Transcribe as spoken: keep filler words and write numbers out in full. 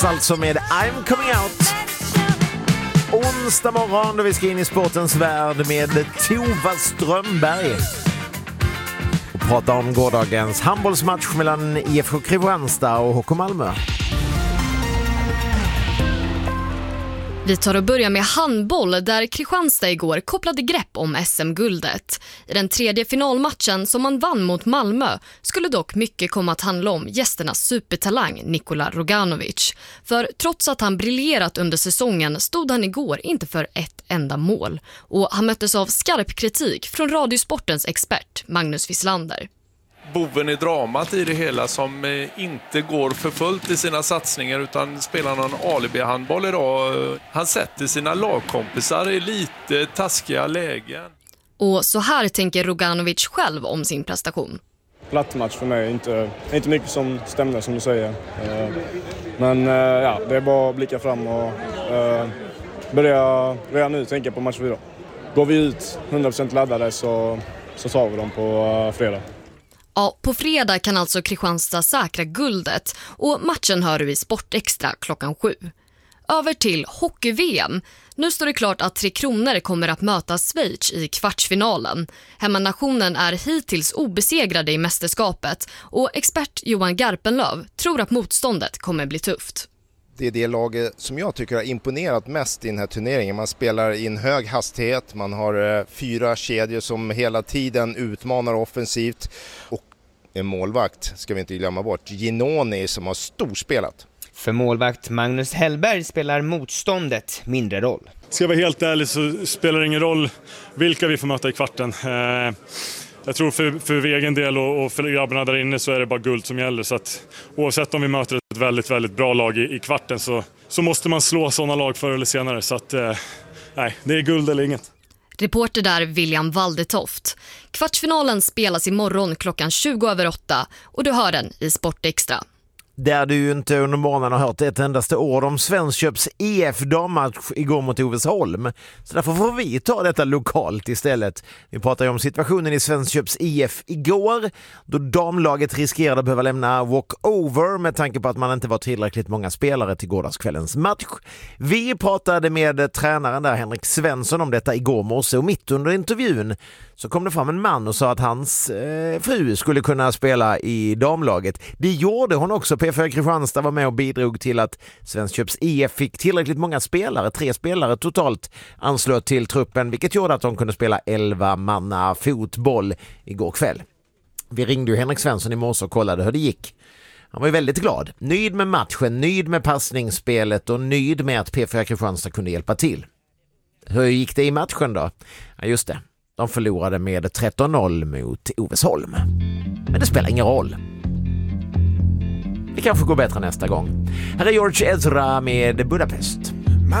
Alltså med I'm coming out. Onsdag morgon då vi ska in i sportens värld med Tova Strömberg och prata om gårdagens handbollsmatch mellan I F K Kristianstad och H K Malmö. Vi tar och börjar med handboll där Kristianstad igår kopplade grepp om S M-guldet. I den tredje finalmatchen som man vann mot Malmö skulle dock mycket komma att handla om gästernas supertalang Nikola Roganovic. För trots att han briljerat under säsongen stod han igår inte för ett enda mål. Och han möttes av skarp kritik från Radiosportens expert Magnus Wislander. Boven i dramat i det hela som inte går för fullt i sina satsningar utan spelar någon alibi-handboll idag. Han sätter sina lagkompisar i lite taskiga lägen. Och så här tänker Roganovic själv om sin prestation. Platt match för mig, inte, inte mycket som stämde som du säger. Men ja, det är bara att blicka fram och börja redan nu tänka på match fyra. Går vi ut hundra procent laddade så, så tar vi dem på fredag. Ja, på fredag kan alltså Kristianstad säkra guldet och matchen hör du i Sportextra klockan sju. Över till hockey-V M. Nu står det klart att Tre Kronor kommer att möta Schweiz i kvartsfinalen. Hemmanationen är hittills obesegrade i mästerskapet och expert Johan Garpenlöv tror att motståndet kommer bli tufft. Det är det laget som jag tycker har imponerat mest i den här turneringen. Man spelar i en hög hastighet, man har eh, fyra kedjor som hela tiden utmanar offensivt och en målvakt, ska vi inte glömma bort, Ginoni som har storspelat. För målvakt Magnus Hellberg spelar motståndet mindre roll. Ska jag vara helt ärlig så spelar det ingen roll vilka vi får möta i kvarten. Eh... Jag tror för, för egen del och, och för grabbarna där inne så är det bara guld som gäller. Så att oavsett om vi möter ett väldigt, väldigt bra lag i, i kvarten så, så måste man slå sådana lag förr eller senare. Så att, eh, nej, det är guld eller inget. Reporter där William Waldetoft. Kvartsfinalen spelas imorgon klockan tjugo över åtta och du hör den i Sportextra. Där du ju inte under morgonen har hört ett endaste ord om Svenskköps E F-dammatch igår mot Ovesholm. Så därför får vi ta detta lokalt istället. Vi pratar ju om situationen i Svenskköps E F igår då damlaget riskerade att behöva lämna walkover med tanke på att man inte var tillräckligt många spelare till gårdagskvällens match. Vi pratade med tränaren där Henrik Svensson om detta igår morse och mitt under intervjun så kom det fram en man och sa att hans eh, fru skulle kunna spela i damlaget. Det gjorde hon också. P F Ö Kristianstad var med och bidrog till att Svenskköps E F fick tillräckligt många spelare. Tre spelare totalt anslöt till truppen vilket gjorde att de kunde spela elva manna fotboll igår kväll. Vi ringde ju Henrik Svensson i morse och kollade hur det gick. Han var ju väldigt glad. Nöjd med matchen, nöjd med passningsspelet och nöjd med att P F Ö Kristianstad kunde hjälpa till. Hur gick det i matchen då? Ja just det. De förlorade med tretton noll mot Ovesholm. Men det spelar ingen roll. Det kanske går bättre nästa gång. Här är George Ezra med Budapest.